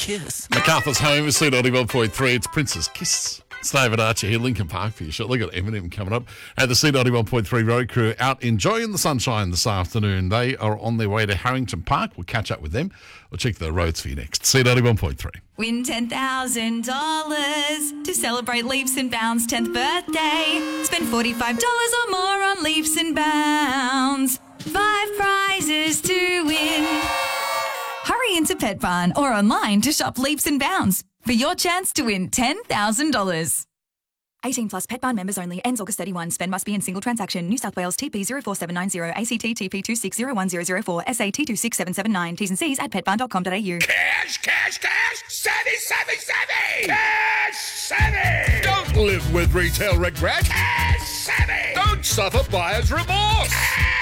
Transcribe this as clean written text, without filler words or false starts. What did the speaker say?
kiss. MacArthur's home is C91.3. It's Prince's Kiss. It's David Archer here, Lincoln Park for you shortly. Got Eminem coming up. And the C91.3 road crew out enjoying the sunshine this afternoon. They are on their way to Harrington Park. We'll catch up with them. We'll check the roads for you next. C91.3. Win $10,000 to celebrate Leaps and Bounds' 10th birthday. Spend $45 or more on Leaps and Bounds. 5 prizes to win. Hurry into Pet Barn or online to shop Leaps and Bounds for your chance to win $10,000. 18 plus Pet Barn members only. Ends August 31. Spend must be in single transaction. New South Wales TP 04790. ACT TP 260104. SA T26779. T's and C's at petbarn.com.au. Cash, cash, cash! Savvy, savvy, savvy! Cash savvy! Don't live with retail regret. Cash savvy! Don't suffer buyer's remorse.